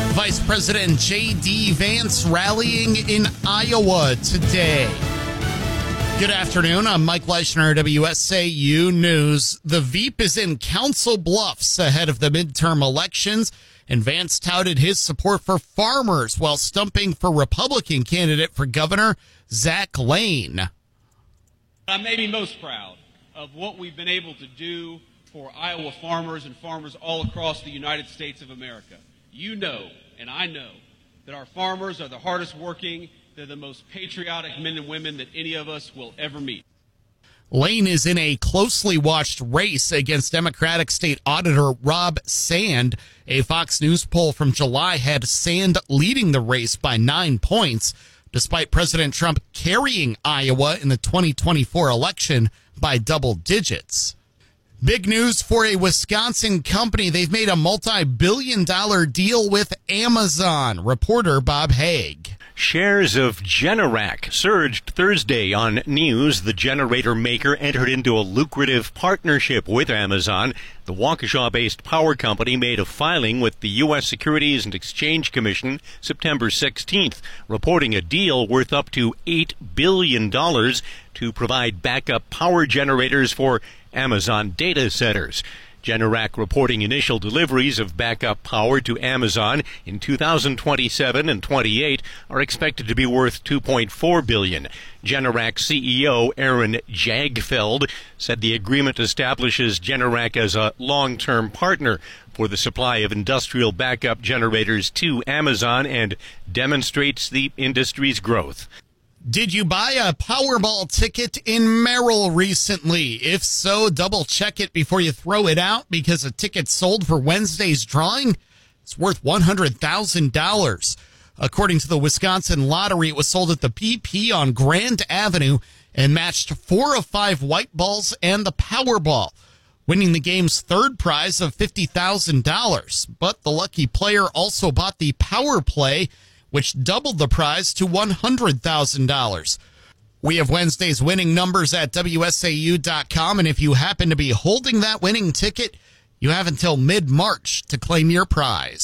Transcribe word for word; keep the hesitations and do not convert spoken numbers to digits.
Vice President J D. Vance rallying in Iowa today. Good afternoon. I'm Mike Leishner, W S A U News. The Veep is in Council Bluffs ahead of the midterm elections, and Vance touted his support for farmers while stumping for Republican candidate for governor Zach Lane. I may be most proud of what we've been able to do for Iowa farmers and farmers all across the United States of America. You know, and I know, that our farmers are the hardest working, they're the most patriotic men and women that any of us will ever meet. Lane is in a closely watched race against Democratic State Auditor Rob Sand. A Fox News poll from July had Sand leading the race by nine points, despite President Trump carrying Iowa in the twenty twenty-four election by double digits. Big news for a Wisconsin company. They've made a multi-billion dollar deal with Amazon. Reporter Bob Haig. Shares of Generac surged Thursday on news the generator maker entered into a lucrative partnership with Amazon. The Waukesha-based power company made a filing with the U S Securities and Exchange Commission September sixteenth, reporting a deal worth up to eight billion dollars to provide backup power generators for Amazon data centers. Generac reporting initial deliveries of backup power to Amazon in two thousand twenty-seven and twenty-eight are expected to be worth two point four billion dollars. Generac C E O Aaron Jagfeld said the agreement establishes Generac as a long-term partner for the supply of industrial backup generators to Amazon and demonstrates the industry's growth. Did you buy a Powerball ticket in Merrill recently? If so, double check it before you throw it out, because a ticket sold for Wednesday's drawing is worth one hundred thousand dollars. According to the Wisconsin Lottery, it was sold at the P P on Grand Avenue and matched four of five white balls and the Powerball, winning the game's third prize of fifty thousand dollars. But the lucky player also bought the Power Play, which doubled the prize to one hundred thousand dollars. We have Wednesday's winning numbers at W S A U dot com, and if you happen to be holding that winning ticket, you have until mid-March to claim your prize.